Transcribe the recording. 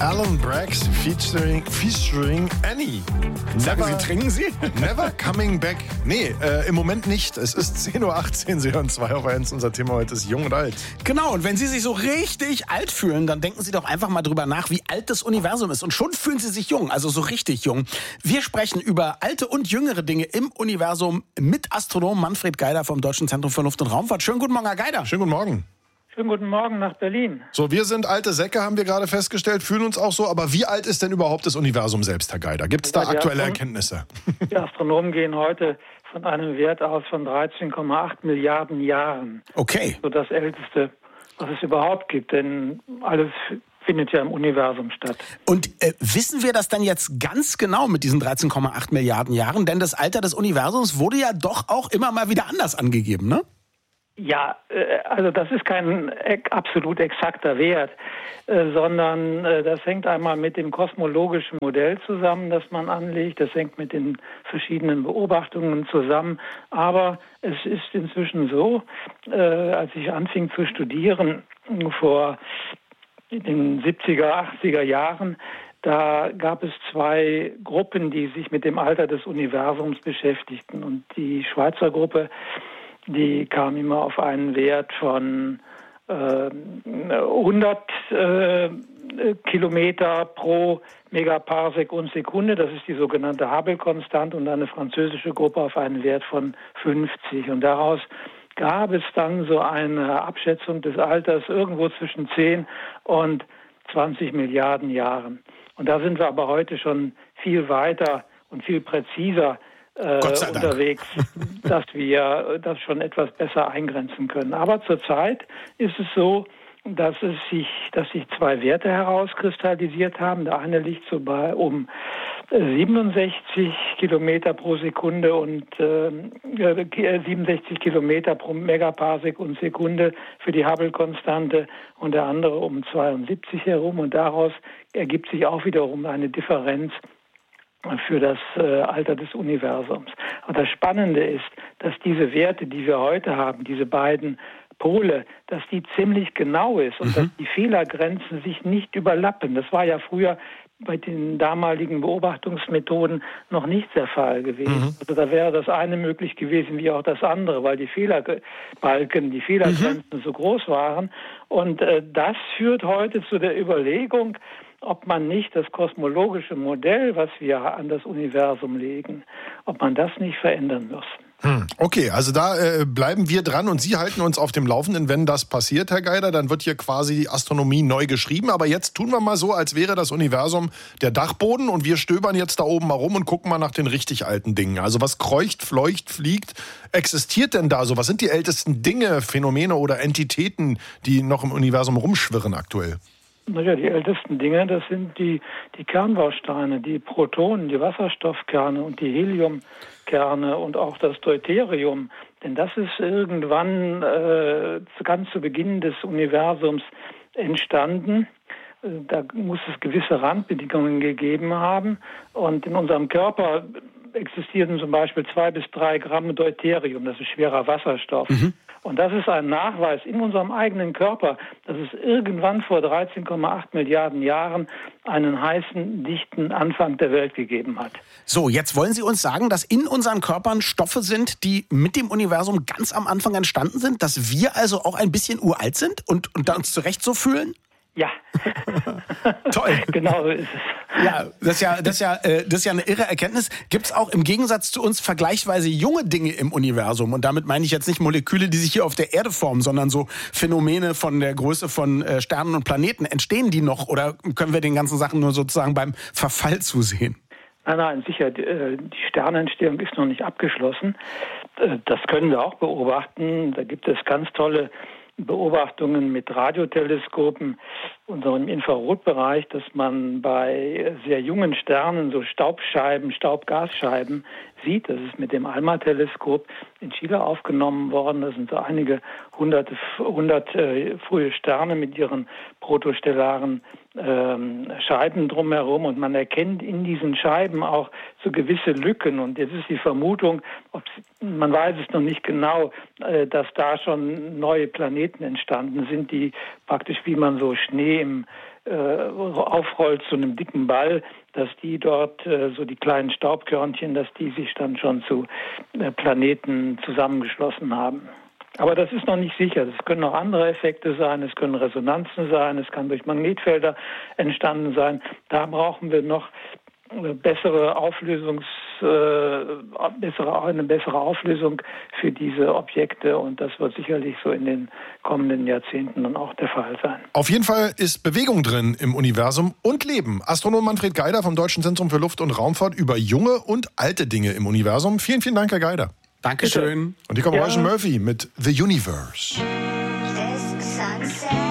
Alan Braxe featuring Annie. Sagen Sie, trinken Sie? Never coming back. Nee, im Moment nicht. Es ist 10.18 Uhr, Sie hören 2 auf 1. Unser Thema heute ist Jung und Alt. Genau, und wenn Sie sich so richtig alt fühlen, dann denken Sie doch einfach mal drüber nach, wie alt das Universum ist. Und schon fühlen Sie sich jung, also so richtig jung. Wir sprechen über alte und jüngere Dinge im Universum mit Astronom Manfred Geider vom Deutschen Zentrum für Luft- und Raumfahrt. Schönen guten Morgen, Herr Geider. Schönen guten Morgen. Schönen guten Morgen nach Berlin. So, wir sind alte Säcke, haben wir gerade festgestellt, fühlen uns auch so. Aber wie alt ist denn überhaupt das Universum selbst, Herr Geider? Gibt es da aktuelle Erkenntnisse? Die Astronomen gehen heute von einem Wert aus von 13,8 Milliarden Jahren. Okay. So das Älteste, was es überhaupt gibt. Denn alles findet ja im Universum statt. Und wissen wir das dann jetzt ganz genau mit diesen 13,8 Milliarden Jahren? Denn das Alter des Universums wurde ja doch auch immer mal wieder anders angegeben, ne? Ja, also das ist kein absolut exakter Wert, sondern das hängt einmal mit dem kosmologischen Modell zusammen, das man anlegt. Das hängt mit den verschiedenen Beobachtungen zusammen. Aber es ist inzwischen so, als ich anfing zu studieren vor den 70er, 80er Jahren, da gab es 2 Gruppen, die sich mit dem Alter des Universums beschäftigten. Und die Schweizer Gruppe, die kam immer auf einen Wert von 100 Kilometer pro Megaparsec und Sekunde. Das ist die sogenannte Hubble-Konstante. Und eine französische Gruppe auf einen Wert von 50. Und daraus gab es dann so eine Abschätzung des Alters irgendwo zwischen 10 und 20 Milliarden Jahren. Und da sind wir aber heute schon viel weiter und viel präziser unterwegs, dass wir das schon etwas besser eingrenzen können. Aber zurzeit ist es so, dass sich 2 Werte herauskristallisiert haben. Der eine liegt so bei um 67 Kilometer pro Sekunde und 67 Kilometer pro Megaparsec und Sekunde für die Hubble-Konstante und der andere um 72 herum. Und daraus ergibt sich auch wiederum eine Differenz für das Alter des Universums. Und das Spannende ist, dass diese Werte, die wir heute haben, diese beiden Pole, dass die ziemlich genau ist und dass die Fehlergrenzen sich nicht überlappen. Das war ja früher bei den damaligen Beobachtungsmethoden noch nicht der Fall gewesen. Also da wäre das eine möglich gewesen wie auch das andere, weil die Fehlerbalken, die Fehlergrenzen so groß waren. Und das führt heute zu der Überlegung, ob man nicht das kosmologische Modell, was wir an das Universum legen, ob man das nicht verändern muss. Okay, also da bleiben wir dran und Sie halten uns auf dem Laufenden, wenn das passiert, Herr Geider. Dann wird hier quasi die Astronomie neu geschrieben. Aber jetzt tun wir mal so, als wäre das Universum der Dachboden und wir stöbern jetzt da oben mal rum und gucken mal nach den richtig alten Dingen. Also was kreucht, fleucht, fliegt, existiert denn da so? Was sind die ältesten Dinge, Phänomene oder Entitäten, die noch im Universum rumschwirren aktuell? Naja, die ältesten Dinge, das sind die Kernbausteine, die Protonen, die Wasserstoffkerne und die Heliumkerne und auch das Deuterium. Denn das ist irgendwann ganz zu Beginn des Universums entstanden. Da muss es gewisse Randbedingungen gegeben haben. Und in unserem Körper existierten zum Beispiel 2 bis 3 Gramm Deuterium, das ist schwerer Wasserstoff. Und das ist ein Nachweis in unserem eigenen Körper, dass es irgendwann vor 13,8 Milliarden Jahren einen heißen, dichten Anfang der Welt gegeben hat. So, jetzt wollen Sie uns sagen, dass in unseren Körpern Stoffe sind, die mit dem Universum ganz am Anfang entstanden sind, dass wir also auch ein bisschen uralt sind und uns zurecht so fühlen? Ja. Toll. Genau so ist es. Ja, das ist ja eine irre Erkenntnis. Gibt es auch im Gegensatz zu uns vergleichsweise junge Dinge im Universum? Und damit meine ich jetzt nicht Moleküle, die sich hier auf der Erde formen, sondern so Phänomene von der Größe von Sternen und Planeten. Entstehen die noch oder können wir den ganzen Sachen nur sozusagen beim Verfall zusehen? Nein, sicher. Die Sternentstehung ist noch nicht abgeschlossen. Das können wir auch beobachten. Da gibt es ganz tolle Beobachtungen mit Radioteleskopen und so im Infrarotbereich, dass man bei sehr jungen Sternen so Staubgasscheiben sieht. Das ist mit dem ALMA-Teleskop in Chile aufgenommen worden. Das sind so einige hundert frühe Sterne mit ihren protostellaren Scheiben drumherum und man erkennt in diesen Scheiben auch so gewisse Lücken und jetzt ist die Vermutung, man weiß es noch nicht genau, dass da schon neue Planeten entstanden sind, die praktisch wie man so Schnee aufrollt zu einem dicken Ball, dass die dort, so die kleinen Staubkörnchen, dass die sich dann schon zu Planeten zusammengeschlossen haben. Aber das ist noch nicht sicher. Es können auch andere Effekte sein, es können Resonanzen sein, es kann durch Magnetfelder entstanden sein. Da brauchen wir noch eine bessere Auflösung für diese Objekte, und das wird sicherlich so in den kommenden Jahrzehnten dann auch der Fall sein. Auf jeden Fall ist Bewegung drin im Universum und Leben. Astronom Manfred Geider vom Deutschen Zentrum für Luft- und Raumfahrt über junge und alte Dinge im Universum. Vielen, vielen Dank, Herr Geider. Dankeschön. Und hier kommt Roger Murphy mit The Universe. This sunset